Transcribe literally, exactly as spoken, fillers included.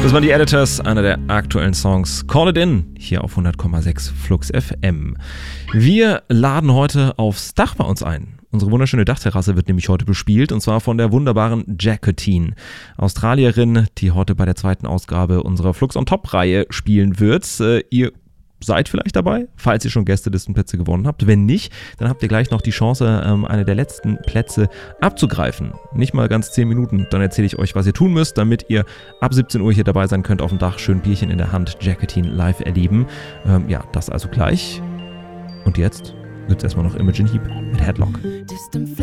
Das waren die Editors, einer der aktuellen Songs. Call It In, hier auf hundert Komma sechs Flux F M. Wir laden heute aufs Dach bei uns ein. Unsere wunderschöne Dachterrasse wird nämlich heute bespielt, und zwar von der wunderbaren Jacqueline, Australierin, die heute bei der zweiten Ausgabe unserer Flux on Top-Reihe spielen wird. Äh, ihr seid vielleicht dabei, falls ihr schon Gästelistenplätze gewonnen habt. Wenn nicht, dann habt ihr gleich noch die Chance, ähm, eine der letzten Plätze abzugreifen. Nicht mal ganz zehn Minuten, dann erzähle ich euch, was ihr tun müsst, damit ihr ab siebzehn Uhr hier dabei sein könnt, auf dem Dach, schön Bierchen in der Hand, Jacqueline live erleben. Ähm, ja, das also gleich. Und jetzt gibt's erstmal noch Imogen Heap mit Headlock.